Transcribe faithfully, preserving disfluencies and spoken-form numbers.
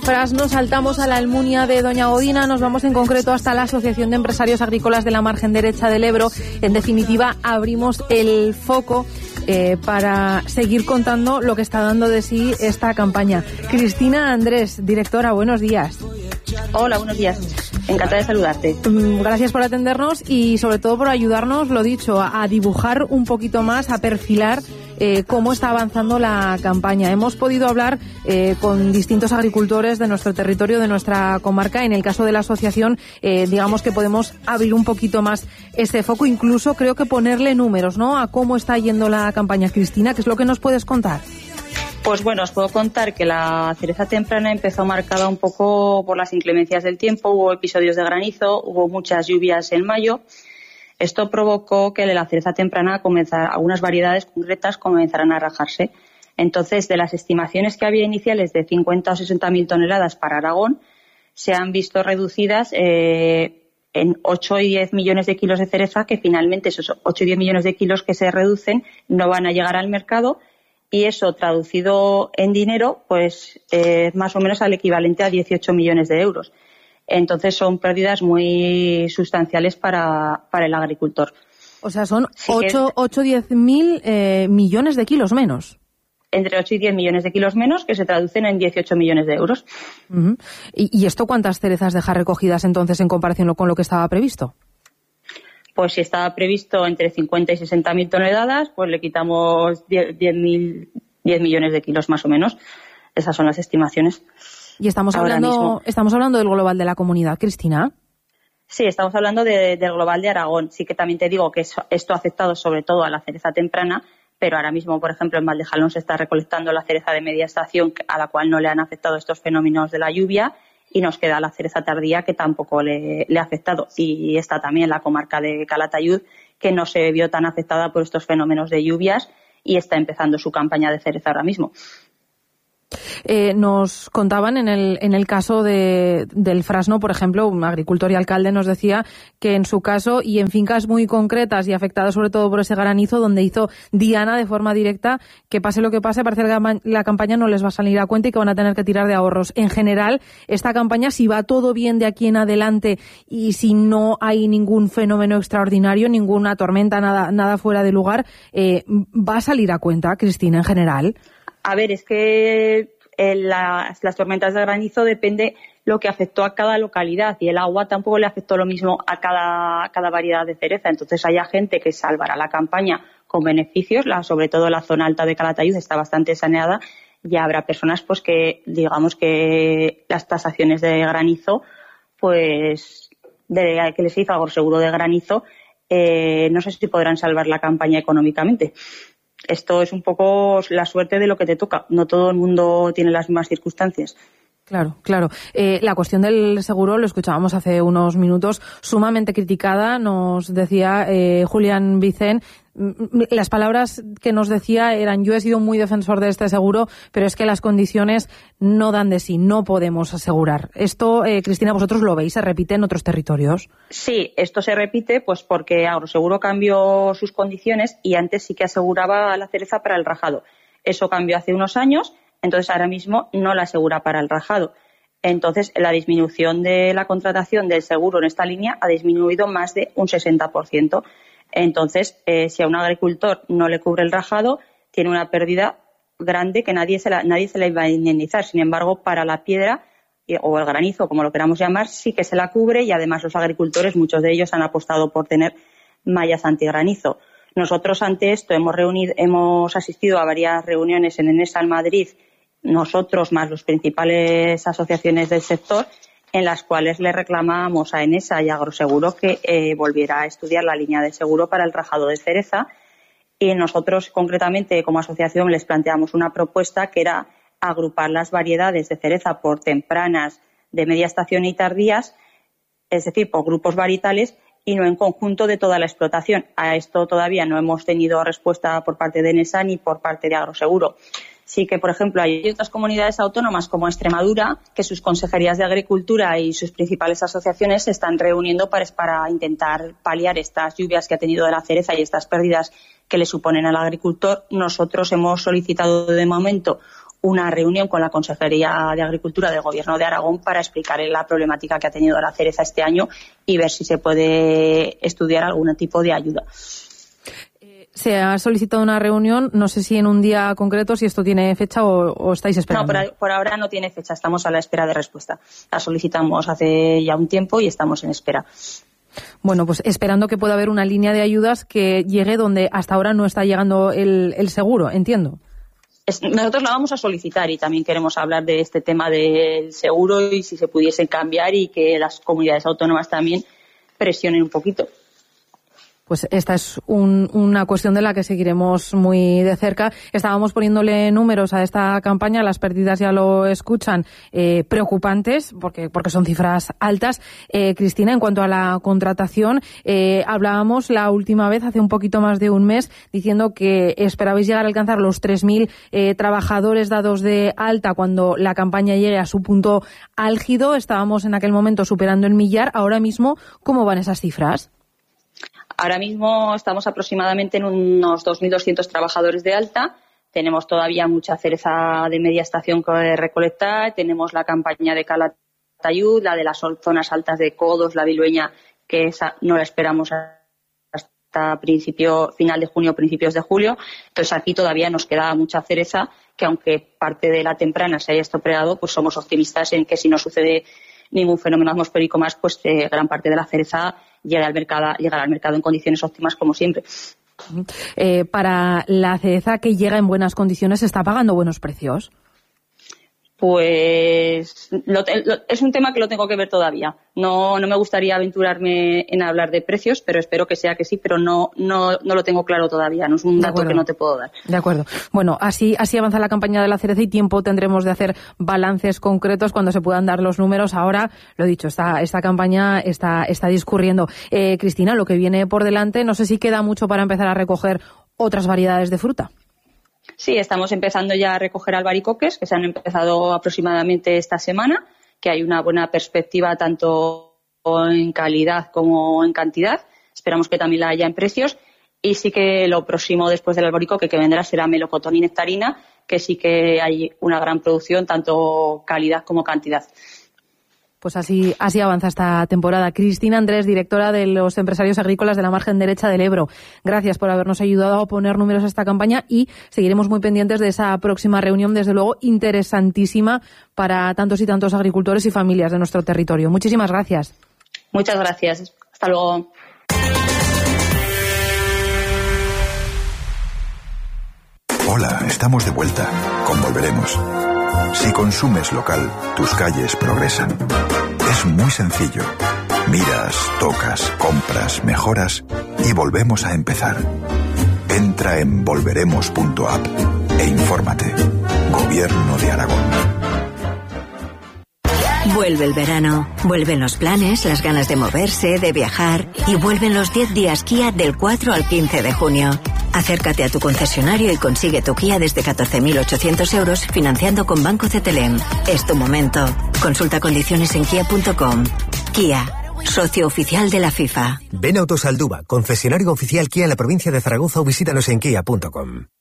Frasno saltamos a la Almunia de Doña Godina, nos vamos en concreto hasta la Asociación de Empresarios Agrícolas de la Margen Derecha del Ebro. En definitiva, abrimos el foco eh, para seguir contando lo que está dando de sí esta campaña. Cristina Andrés, directora, buenos días. Hola, buenos días. Encantada de saludarte. Gracias por atendernos y sobre todo por ayudarnos, lo dicho, a, a dibujar un poquito más, a perfilar eh, cómo está avanzando la campaña. Hemos podido hablar eh, con distintos agricultores de nuestro territorio, de nuestra comarca. En el caso de la asociación, eh, digamos que podemos abrir un poquito más este foco, incluso creo que ponerle números, ¿no?, a cómo está yendo la campaña. Cristina, ¿qué es lo que nos puedes contar? Pues bueno, os puedo contar que la cereza temprana empezó marcada un poco por las inclemencias del tiempo. Hubo episodios de granizo, hubo muchas lluvias en mayo. Esto provocó que la cereza temprana comenzara, algunas variedades concretas comenzaran a rajarse. Entonces, de las estimaciones que había iniciales de cincuenta o sesenta mil toneladas para Aragón, se han visto reducidas eh, en ocho y diez millones de kilos de cereza, que finalmente esos ocho y diez millones de kilos que se reducen no van a llegar al mercado. Y eso, traducido en dinero, pues eh, más o menos al equivalente a dieciocho millones de euros. Entonces son pérdidas muy sustanciales para, para el agricultor. O sea, son ocho o diez mil eh, millones de kilos menos. Entre ocho y diez millones de kilos menos, que se traducen en dieciocho millones de euros. Uh-huh. ¿Y, ¿Y esto cuántas cerezas deja recogidas entonces en comparación con lo que estaba previsto? Pues si estaba previsto entre cincuenta y sesenta mil toneladas, pues le quitamos diez millones de kilos más o menos. Esas son las estimaciones. Y estamos hablando, estamos hablando del global de la comunidad, Cristina. Sí, estamos hablando de, del global de Aragón. Sí que también te digo que eso, esto ha afectado sobre todo a la cereza temprana, pero ahora mismo, por ejemplo, en Valdejalón se está recolectando la cereza de media estación, a la cual no le han afectado estos fenómenos de la lluvia. Y nos queda la cereza tardía, que tampoco le, le ha afectado. Y está también la comarca de Calatayud, que no se vio tan afectada por estos fenómenos de lluvias y está empezando su campaña de cereza ahora mismo. Eh, nos contaban en el en el caso de del Frasno, por ejemplo, un agricultor y alcalde nos decía que en su caso y en fincas muy concretas y afectadas sobre todo por ese granizo, donde hizo diana de forma directa, que pase lo que pase, parece que la campaña no les va a salir a cuenta y que van a tener que tirar de ahorros. En general, esta campaña, si va todo bien de aquí en adelante y si no hay ningún fenómeno extraordinario, ninguna tormenta, nada nada fuera de lugar, eh, ¿va a salir a cuenta, Cristina, en general? A ver, es que eh, las, las tormentas de granizo depende lo que afectó a cada localidad y el agua tampoco le afectó lo mismo a cada, a cada variedad de cereza. Entonces hay gente que salvará la campaña con beneficios, la, sobre todo la zona alta de Calatayud está bastante saneada y habrá personas pues que digamos que las tasaciones de granizo, pues de, que les hizo algo seguro de granizo, eh, no sé si podrán salvar la campaña económicamente. Esto es un poco la suerte de lo que te toca. No todo el mundo tiene las mismas circunstancias. Claro, claro. Eh, la cuestión del seguro, lo escuchábamos hace unos minutos, sumamente criticada. Nos decía eh, Julián Vicén, las palabras que nos decía eran: yo he sido muy defensor de este seguro, pero es que las condiciones no dan de sí, no podemos asegurar. Esto, eh, Cristina, vosotros lo veis, ¿se repite en otros territorios? Sí, esto se repite pues porque Agroseguro cambió sus condiciones y antes sí que aseguraba la cereza para el rajado. Eso cambió hace unos años. Entonces, ahora mismo no la asegura para el rajado. Entonces, la disminución de la contratación del seguro en esta línea ha disminuido más de un sesenta por ciento. Entonces, eh, si a un agricultor no le cubre el rajado, tiene una pérdida grande que nadie se la, nadie se la va a indemnizar. Sin embargo, para la piedra eh, o el granizo, como lo queramos llamar, sí que se la cubre y además los agricultores, muchos de ellos han apostado por tener mallas antigranizo. Nosotros ante esto hemos reunido, hemos asistido a varias reuniones en Enesa en Madrid, nosotros más las principales asociaciones del sector, en las cuales le reclamábamos a Enesa y a Agroseguro que eh, volviera a estudiar la línea de seguro para el rajado de cereza. Y nosotros, concretamente, como asociación, les planteamos una propuesta que era agrupar las variedades de cereza por tempranas, de media estación y tardías, es decir, por grupos varietales, y no en conjunto de toda la explotación. A esto todavía no hemos tenido respuesta por parte de Enesa ni por parte de Agroseguro. Sí que, por ejemplo, hay otras comunidades autónomas como Extremadura, que sus consejerías de agricultura y sus principales asociaciones se están reuniendo para, para intentar paliar estas lluvias que ha tenido de la cereza y estas pérdidas que le suponen al agricultor. Nosotros hemos solicitado de momento una reunión con la Consejería de Agricultura del Gobierno de Aragón para explicar la problemática que ha tenido la cereza este año y ver si se puede estudiar algún tipo de ayuda. Se ha solicitado una reunión, no sé si en un día concreto, si esto tiene fecha o, o estáis esperando. No, por, por ahora no tiene fecha, estamos a la espera de respuesta. La solicitamos hace ya un tiempo y estamos en espera. Bueno, pues esperando que pueda haber una línea de ayudas que llegue donde hasta ahora no está llegando el, el seguro, entiendo. Es, nosotros la vamos a solicitar y también queremos hablar de este tema del seguro y si se pudiese cambiar y que las comunidades autónomas también presionen un poquito. Pues esta es un, una cuestión de la que seguiremos muy de cerca. Estábamos poniéndole números a esta campaña, las pérdidas ya lo escuchan, eh, preocupantes, porque, porque son cifras altas. Eh, Cristina, en cuanto a la contratación, eh, hablábamos la última vez, hace un poquito más de un mes, diciendo que esperabais llegar a alcanzar los tres mil eh, trabajadores dados de alta cuando la campaña llegue a su punto álgido. Estábamos en aquel momento superando el millar. Ahora mismo, ¿cómo van esas cifras? Ahora mismo estamos aproximadamente en unos dos mil doscientos trabajadores de alta. Tenemos todavía mucha cereza de media estación que recolectar. Tenemos la campaña de Calatayud, la de las zonas altas de Codos, la Vilueña, que esa no la esperamos hasta principio, final de junio, principios de julio. Entonces aquí todavía nos queda mucha cereza que, aunque parte de la temprana se haya estropeado, pues somos optimistas en que si no sucede ningún fenómeno atmosférico más, pues eh, gran parte de la cereza llegará al mercado, llegará al mercado en condiciones óptimas como siempre. Eh, para la cereza que llega en buenas condiciones, ¿se está pagando buenos precios? Pues lo, lo, es un tema que lo tengo que ver todavía. No, no me gustaría aventurarme en hablar de precios, pero espero que sea que sí, pero no, no, no lo tengo claro todavía. No es un dato que no te puedo dar. De acuerdo. Bueno, así, así avanza la campaña de la cereza y tiempo tendremos de hacer balances concretos cuando se puedan dar los números. Ahora, lo dicho, esta, esta campaña está, está discurriendo. Eh, Cristina, lo que viene por delante, no sé si queda mucho para empezar a recoger otras variedades de fruta. Sí, estamos empezando ya a recoger albaricoques, que se han empezado aproximadamente esta semana, que hay una buena perspectiva tanto en calidad como en cantidad. Esperamos que también la haya en precios. Y sí que lo próximo después del albaricoque que vendrá será melocotón y nectarina, que sí que hay una gran producción, tanto calidad como cantidad. Pues así, así avanza esta temporada. Cristina Andrés, directora de los empresarios agrícolas de la margen derecha del Ebro. Gracias por habernos ayudado a poner números a esta campaña y seguiremos muy pendientes de esa próxima reunión, desde luego interesantísima para tantos y tantos agricultores y familias de nuestro territorio. Muchísimas gracias. Muchas gracias. Hasta luego. Hola, estamos de vuelta. Con Volveremos. Si consumes local, tus calles progresan. Es muy sencillo. Miras, tocas, compras, mejoras y volvemos a empezar. Entra en volveremos punto app e infórmate. Gobierno de Aragón. Vuelve el verano, vuelven los planes, las ganas de moverse, de viajar y vuelven los diez días Kia del cuatro al quince de junio. Acércate a tu concesionario y consigue tu Kia desde catorce mil ochocientos euros financiando con Banco C T L M. Es tu momento. Consulta condiciones en kia punto com. Kia, socio oficial de la FIFA. Ven a Autosalduba, concesionario oficial Kia en la provincia de Zaragoza o visítanos en kia punto com.